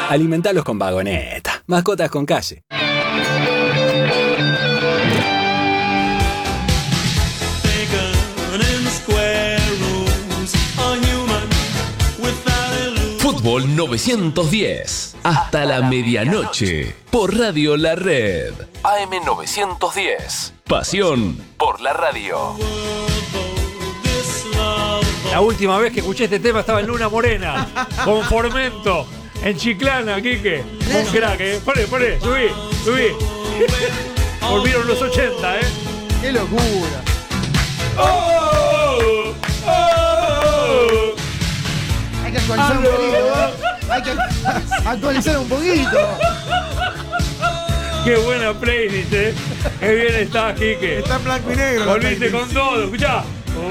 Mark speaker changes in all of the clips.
Speaker 1: Alimentalos con Vagoneta. Mascotas con calle.
Speaker 2: Fútbol 910. Hasta la medianoche. Por Radio La Red. AM 910. Pasión por la radio.
Speaker 3: La última vez que escuché este tema estaba en Luna Morena, con Formento, en Chiclana, Quique. Un crack, Poné, subí. Volvieron los 80,
Speaker 4: ¡Qué locura!
Speaker 3: ¡Oh!
Speaker 4: Hay que actualizar un poquito, Hay que actualizar un poquito.
Speaker 3: ¡Qué buena playlist, ¡Qué bien está, Quique!
Speaker 5: Está en blanco y negro.
Speaker 3: Volviste con todo, escuchá.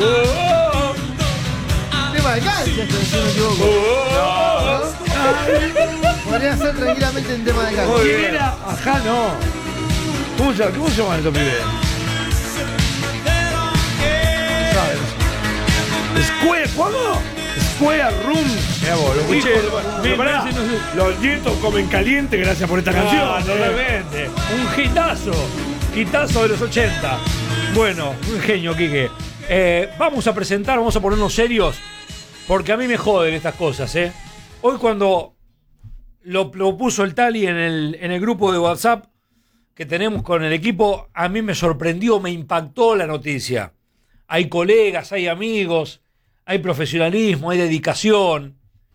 Speaker 4: Tema de cancha, si no me equivoco. Podría ser tranquilamente en tema de cancha.
Speaker 3: Muy bien. Ajá, no. ¿Cómo se llaman estos pibes? ¿Sabes? ¿Cómo? Square Room.
Speaker 5: Mira vos, lo escuché.
Speaker 3: Me parece, no sé.
Speaker 5: Los nietos comen caliente gracias por esta canción.
Speaker 3: Totalmente. Un hitazo de los 80. Bueno, un genio, Quique. Vamos a ponernos serios, porque a mí me joden estas cosas, Hoy cuando lo puso el Tali en el grupo de WhatsApp que tenemos con el equipo, a mí me sorprendió, me impactó la noticia. Hay colegas, hay amigos, hay profesionalismo, hay dedicación,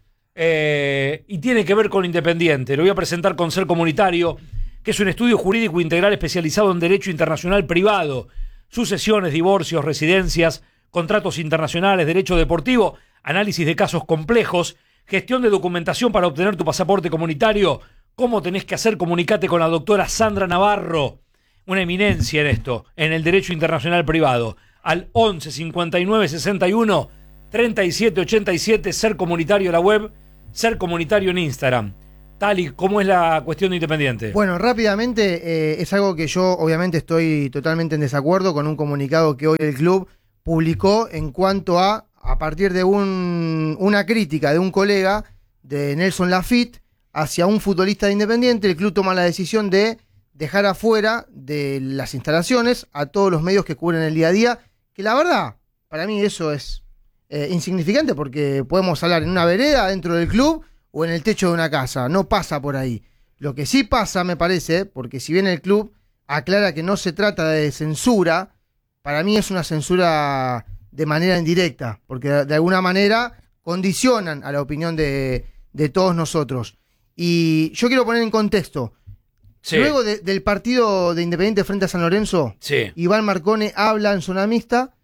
Speaker 3: y tiene que ver con Independiente. Lo voy a presentar con Ser Comunitario, que es un estudio jurídico integral especializado en derecho internacional privado, sucesiones, divorcios, residencias, contratos internacionales, derecho deportivo, análisis de casos complejos, gestión de documentación para obtener tu pasaporte comunitario. ¿Cómo tenés que hacer? Comunicate con la doctora Sandra Navarro, una eminencia en esto, en el derecho internacional privado, al 11 59 61 37 87, Ser Comunitario la web, Ser Comunitario en Instagram. Tali, ¿cómo es la cuestión de Independiente?
Speaker 4: Bueno, rápidamente, es algo que yo obviamente estoy totalmente en desacuerdo con un comunicado que hoy el club publicó en cuanto a partir de una crítica de un colega de Nelson Lafitte hacia un futbolista de Independiente, el club toma la decisión de dejar afuera de las instalaciones a todos los medios que cubren el día a día, que la verdad, para mí eso es insignificante, porque podemos hablar en una vereda dentro del club o en el techo de una casa, no pasa por ahí. Lo que sí pasa, me parece, porque si bien el club aclara que no se trata de censura, para mí es una censura de manera indirecta, porque de alguna manera condicionan a la opinión de todos nosotros. Y yo quiero poner en contexto, sí. Luego del partido de Independiente frente a San Lorenzo, sí, Iván Marcone habla en zona mixta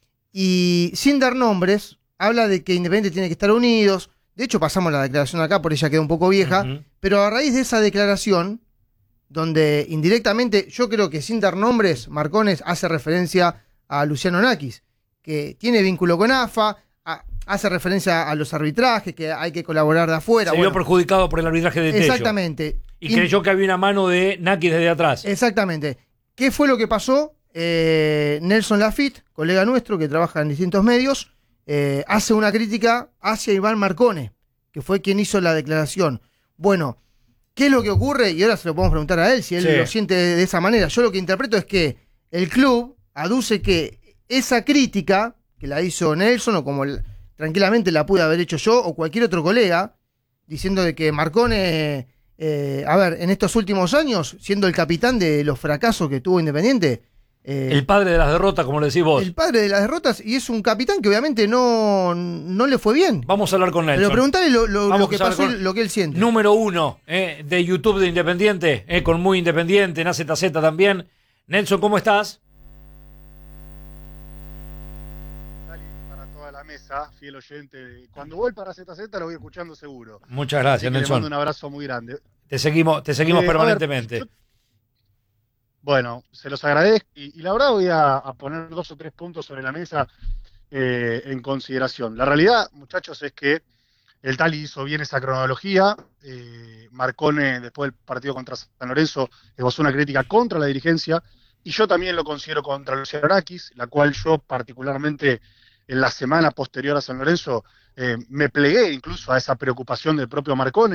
Speaker 4: y sin dar nombres, habla de que Independiente tiene que estar unidos. De hecho, pasamos la declaración acá, por ella queda un poco vieja, pero a raíz de esa declaración, donde indirectamente, yo creo que sin dar nombres, Marcones hace referencia a Luciano Nakis, que tiene vínculo con AFA, hace referencia a los arbitrajes, que hay que colaborar de afuera.
Speaker 3: Se vio perjudicado por el arbitraje de Tello.
Speaker 4: Exactamente.
Speaker 3: Y creyó que había una mano de Nakis desde atrás.
Speaker 4: Exactamente. ¿Qué fue lo que pasó? Nelson Lafitte, colega nuestro que trabaja en distintos medios, hace una crítica hacia Iván Marcone, que fue quien hizo la declaración. Bueno, ¿qué es lo que ocurre? Y ahora se lo podemos preguntar a él, si él lo siente de esa manera. Yo lo que interpreto es que el club aduce que esa crítica que la hizo Nelson, o como tranquilamente la pude haber hecho yo, o cualquier otro colega, diciendo de que Marcone, en estos últimos años, siendo el capitán de los fracasos que tuvo Independiente,
Speaker 3: el padre de las derrotas, como le decís vos.
Speaker 4: El padre de las derrotas, y es un capitán que obviamente no le fue bien.
Speaker 3: Vamos a hablar con Nelson.
Speaker 4: Pero preguntale lo que pasó, lo que él siente.
Speaker 3: Número 1 de YouTube de Independiente, con Muy Independiente, en AZZ también. Nelson, ¿cómo estás?
Speaker 6: Para toda la mesa, fiel oyente. Cuando voy para ZZ lo voy escuchando seguro.
Speaker 3: Muchas gracias, Nelson.
Speaker 6: Le mando un abrazo muy grande.
Speaker 3: Te seguimos permanentemente.
Speaker 6: Bueno, se los agradezco y la verdad voy a poner 2 o 3 puntos sobre la mesa en consideración. La realidad, muchachos, es que el Tali hizo bien esa cronología. Marcone, después del partido contra San Lorenzo, esbozó una crítica contra la dirigencia, y yo también lo considero contra Luciano Nakis, la cual yo particularmente en la semana posterior a San Lorenzo me plegué incluso a esa preocupación del propio Marcone,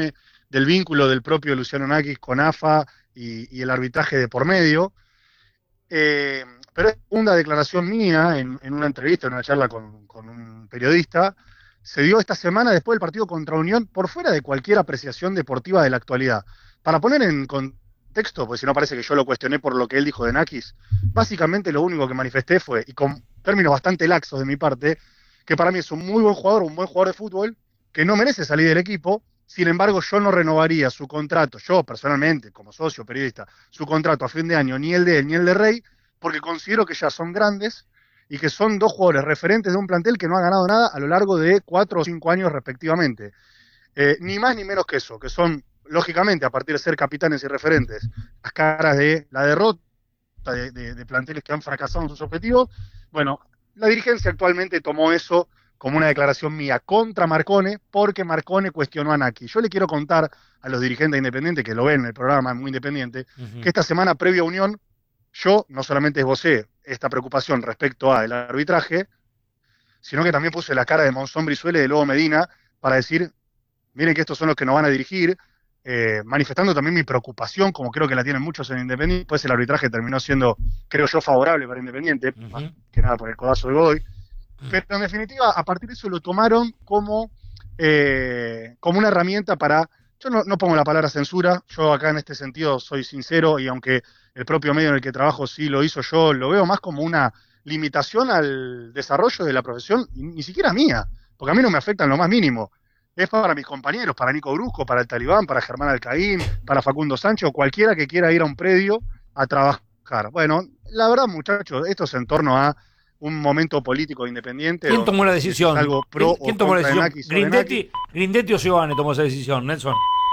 Speaker 6: del vínculo del propio Luciano Nakis con AFA y el arbitraje de por medio. Pero es una declaración mía en una entrevista, en una charla con un periodista. Se dio esta semana después del partido contra Unión, por fuera de cualquier apreciación deportiva de la actualidad. Para poner en contexto, porque si no parece que yo lo cuestioné por lo que él dijo de Nakis, básicamente lo único que manifesté fue, y con términos bastante laxos de mi parte, que para mí es un muy buen jugador, un buen jugador de fútbol, que no merece salir del equipo. Sin embargo, yo no renovaría su contrato, yo personalmente, como socio periodista, su contrato a fin de año, ni el de él ni el de Rey, porque considero que ya son grandes y que son dos jugadores referentes de un plantel que no ha ganado nada a lo largo de 4 o 5 años respectivamente. Ni más ni menos que eso, que son, lógicamente, a partir de ser capitanes y referentes, las caras de la derrota de planteles que han fracasado en sus objetivos. Bueno, la dirigencia actualmente tomó eso como una declaración mía contra Marcone, porque Marcone cuestionó a Nakis. Yo le quiero contar a los dirigentes independientes, que lo ven en el programa Muy Independiente, que esta semana previa a Unión, yo no solamente esbocé esta preocupación respecto al arbitraje, sino que también puse la cara de Monzón Brizuela y de Lobo Medina para decir, miren que estos son los que nos van a dirigir, manifestando también mi preocupación, como creo que la tienen muchos en Independiente. Pues el arbitraje terminó siendo, creo yo, favorable para Independiente, más que nada por el codazo de Godoy. Pero en definitiva, a partir de eso lo tomaron como una herramienta para... Yo no pongo la palabra censura, yo acá en este sentido soy sincero, y aunque el propio medio en el que trabajo sí lo hizo, yo lo veo más como una limitación al desarrollo de la profesión, y ni siquiera mía, porque a mí no me afecta en lo más mínimo. Es para mis compañeros, para Nico Brusco, para el Talibán, para Germán Alcaín, para Facundo Sánchez, o cualquiera que quiera ir a un predio a trabajar. Bueno, la verdad, muchachos, esto es en torno a un momento político independiente.
Speaker 3: ¿Quién tomó la decisión?
Speaker 6: Algo pro
Speaker 3: ¿Quién
Speaker 6: o
Speaker 3: tomó la
Speaker 6: contra
Speaker 3: decisión?
Speaker 6: de Nakis.
Speaker 3: ¿Grindetti o Giovanni tomó esa decisión, Nelson?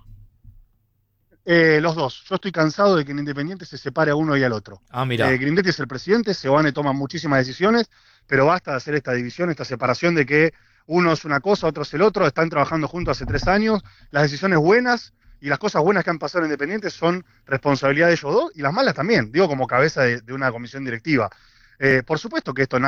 Speaker 6: Los dos. Yo estoy cansado de que en Independiente se separe a uno y al otro.
Speaker 3: Ah, mira.
Speaker 6: Grindetti es el presidente, Seoane toma muchísimas decisiones, pero basta de hacer esta división, esta separación de que uno es una cosa, otro es el otro. Están trabajando juntos hace 3 años. Las decisiones buenas y las cosas buenas que han pasado en Independiente son responsabilidad de ellos dos, y las malas también, digo, como cabeza de una comisión directiva. Por supuesto que esto